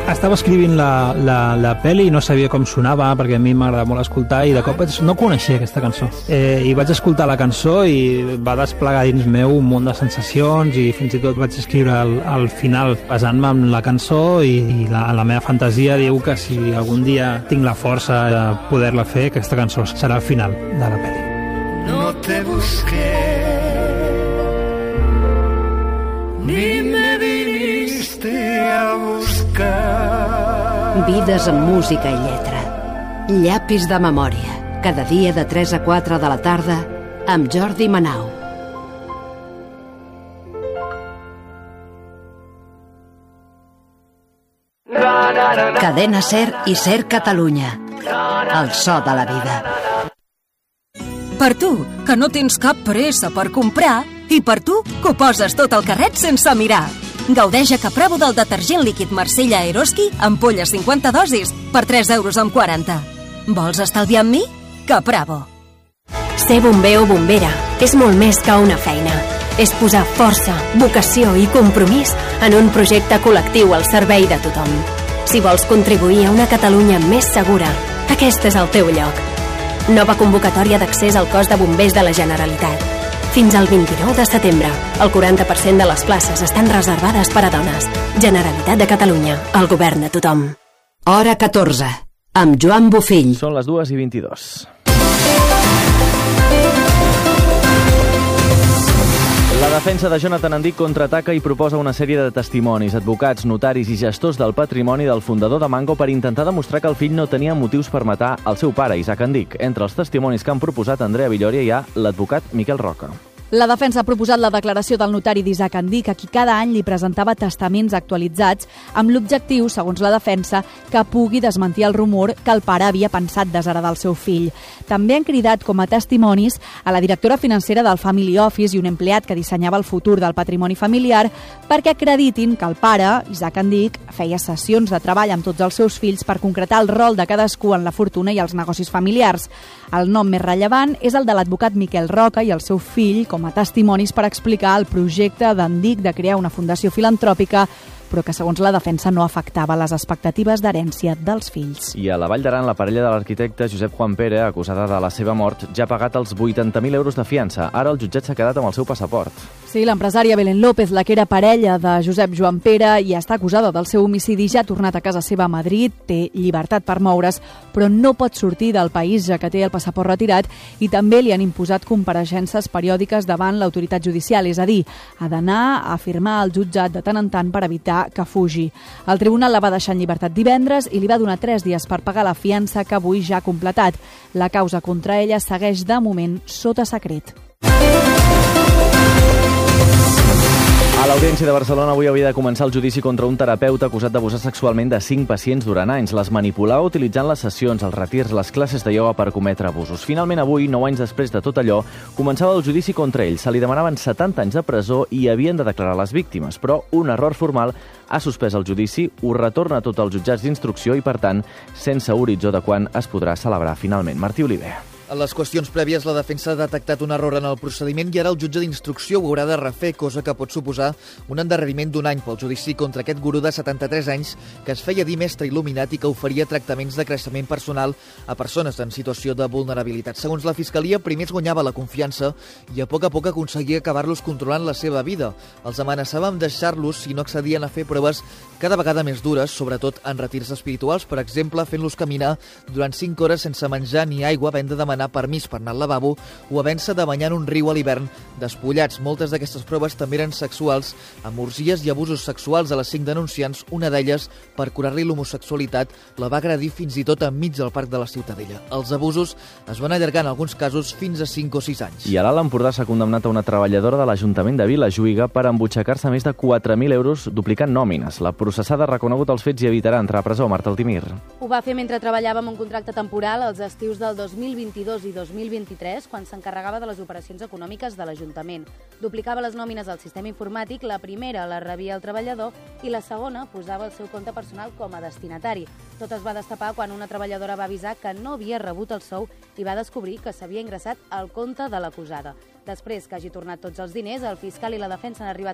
Estava escrivint la pel·li i no sabia com sonava, perquè a mi m'agrada molt escoltar, i de cop no coneixia aquesta cançó. I vaig escoltar la cançó i va desplegar dins meu un munt de sensacions, i fins i tot vaig escriure al final basant-me en la cançó, i la meva fantasia diu que si algun dia tinc la força de poder-la fer, aquesta cançó serà el final de la pel·li. No te busqué, ni me viniste a buscar. Vides amb música i lletra. Llapis de memòria. Cada dia de 3 a 4 de la tarda amb Jordi Manau. Cadena SER i SER Catalunya. El so de la vida. Per tu, que no tens cap pressa per comprar, i per tu, que ho poses tot al carret sense mirar. Gaudeix a Capravo del detergent líquid Marsella Eroski, ampolles 50 dosis, per 3,40 €. Vols estalviar amb mi? Capravo. Ser bomber o bombera és molt més que una feina. És posar força, vocació i compromís en un projecte col·lectiu al servei de tothom. Si vols contribuir a una Catalunya més segura, aquest és el teu lloc. Nova convocatòria d'accés al cos de bombers de la Generalitat. Fins al 29 de setembre, el 40% de les places estan reservades per a dones. Generalitat de Catalunya, el govern de tothom. Hora 14, amb Joan Bofill. Són les 2:22. La defensa de Jonathan Endic contraataca i proposa una sèrie de testimonis, advocats, notaris i gestors del patrimoni del fundador de Mango per intentar demostrar que el fill no tenia motius per matar el seu pare, Isaac Endic. Entre els testimonis que han proposat Andrea Villòria hi ha l'advocat Miquel Roca. La defensa ha proposat la declaració del notari d'Isaac Endic, a qui cada any li presentava testaments actualitzats amb l'objectiu, segons la defensa, que pugui desmentir el rumor que el pare havia pensat desheredar el seu fill. També han cridat com a testimonis a la directora financera del Family Office i un empleat que dissenyava el futur del patrimoni familiar perquè acreditin que el pare, Isaac Endic, feia sessions de treball amb tots els seus fills per concretar el rol de cadascú en la fortuna i els negocis familiars. El nom més rellevant és el de l'advocat Miquel Roca i el seu fill com a testimonis per explicar el projecte d'Endic de crear una fundació filantròpica, però que segons la defensa no afectava les expectatives d'herència dels fills. I a la Vall d'Aran, la parella de l'arquitecte Josep Juan Pere, acusada de la seva mort, ja ha pagat els 80.000 euros de fiança. Ara el jutjat s'ha quedat amb el seu passaport. Sí, l'empresària Belén López, la que era parella de Josep Joan Pere i està acusada del seu homicidi, ja ha tornat a casa seva a Madrid, té llibertat per moure's, però no pot sortir del país ja que té el passaport retirat, i també li han imposat compareixences periòdiques davant l'autoritat judicial, és a dir, ha d'anar a firmar al jutjat de tant en tant per evitar que fugi. El tribunal la va deixar en llibertat divendres i li va donar 3 dies per pagar la fiança que avui ja ha completat. La causa contra ella segueix de moment sota secret. A l'Audiència de Barcelona avui havia de començar el judici contra un terapeuta acusat d'abusar sexualment de 5 pacients durant anys. Les manipulava utilitzant les sessions, els retirs, les classes de ioga per cometre abusos. Finalment avui, 9 anys després de tot allò, començava el judici contra ell. Se li demanaven 70 anys de presó i havien de declarar les víctimes, però un error formal ha suspès el judici, ho retorna tot als jutjats d'instrucció i, per tant, sense horitzó de quan es podrà celebrar finalment. Martí Oliver. En les qüestions prèvies, la defensa ha detectat un error en el procediment i ara el jutge d'instrucció ho haurà de refer, cosa que pot suposar un endarreriment d'un any pel judici contra aquest gurú de 73 anys que es feia dir mestre il·luminat i que oferia tractaments de creixement personal a persones en situació de vulnerabilitat. Segons la Fiscalia, primer es guanyava la confiança i a poc aconseguia acabar-los controlant la seva vida. Els amenaçava amb deixar-los si no accedien a fer proves cada vegada més dures, sobretot en retirs espirituals, per exemple, fent-los caminar durant 5 hores sense menjar ni aigua, havent de demanar permís per anar al lavabo o havent-se de banyar en un riu a l'hivern despullats. Moltes d'aquestes proves també eren sexuals, amb orgies i abusos sexuals a les 5 denunciants. Una d'elles, per curar-li l'homosexualitat, la va agredir fins i tot enmig del Parc de la Ciutadella. Els abusos es van allargar en alguns casos fins a 5 o 6 anys. I a l'Alt Empordà s'ha condemnat a una treballadora de l'Ajuntament de Vilajuïga per embutxacar-se més de 4.000 euros duplicant nòmines. La processada ha reconegut els fets i evitarà entrar a presó. Marta Altimir. Ho va fer mentre treballava amb un contracte temporal als estius del 2022 i 2023, quan s'encarregava de les operacions econòmiques de l'Ajuntament. Duplicava les nòmines al sistema informàtic, la primera la rebia el treballador i la segona posava el seu compte personal com a destinatari. Tot es va destapar quan una treballadora va avisar que no havia rebut el sou i va descobrir que s'havia ingressat al compte de l'acusada. Després que hagi tornat tots els diners, el fiscal i la defensa han arribat